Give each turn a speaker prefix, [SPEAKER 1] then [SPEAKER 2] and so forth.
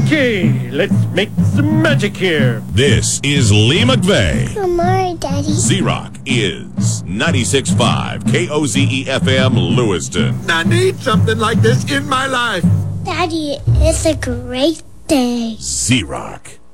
[SPEAKER 1] Okay, let's make some magic here.
[SPEAKER 2] This is Lee McVeigh.
[SPEAKER 3] Good morning, Daddy.
[SPEAKER 2] Z-Rock is 96.5 KOZE-FM Lewiston.
[SPEAKER 4] I need something like this in my life.
[SPEAKER 3] Daddy, it's a great day.
[SPEAKER 2] Z-Rock.